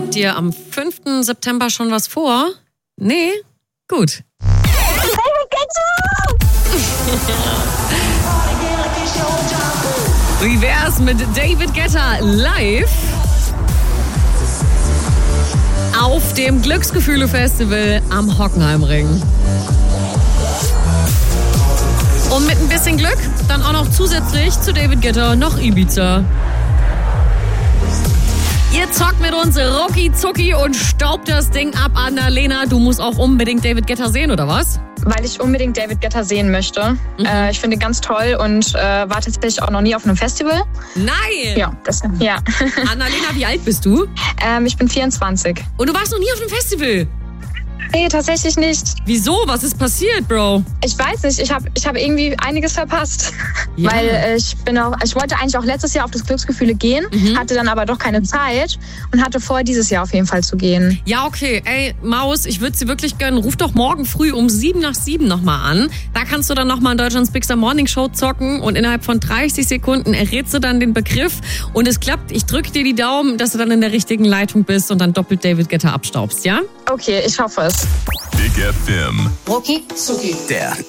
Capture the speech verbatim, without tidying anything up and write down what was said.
Habt ihr am fünften September schon was vor? Nee? Gut. Wie wär's mit David Guetta live auf dem Glücksgefühle-Festival am Hockenheimring? Und mit ein bisschen Glück dann auch noch zusätzlich zu David Guetta noch Ibiza. Ihr zockt mit uns rucki zucki und staubt das Ding ab. Annalena, du musst auch unbedingt David Guetta sehen, oder was? Weil ich unbedingt David Guetta sehen möchte. Mhm. Äh, ich finde ihn ganz toll und äh, war tatsächlich auch noch nie auf einem Festival. Nein! Ja, das, ja. Annalena, wie alt bist du? Ähm, ich bin vierundzwanzig. Und du warst noch nie auf einem Festival? Nee, tatsächlich nicht. Wieso? Was ist passiert, Bro? Ich weiß nicht, ich habe ich hab irgendwie einiges verpasst. Ja. Weil äh, ich bin auch, ich wollte eigentlich auch letztes Jahr auf das Glücksgefühle gehen, mhm. hatte dann aber doch keine Zeit und hatte vor, dieses Jahr auf jeden Fall zu gehen. Ja, okay. Ey, Maus, ich würde sie wirklich gönnen. Ruf doch morgen früh um sieben nach sieben nochmal an. Da kannst du dann nochmal in Deutschlands Big Star Morning Show zocken und innerhalb von dreißig Sekunden errätst du dann den Begriff und es klappt. Ich drücke dir die Daumen, dass du dann in der richtigen Leitung bist und dann doppelt David Guetta abstaubst, ja? Okay, ich hoffe es. Big F M. Rucki Zucki. Der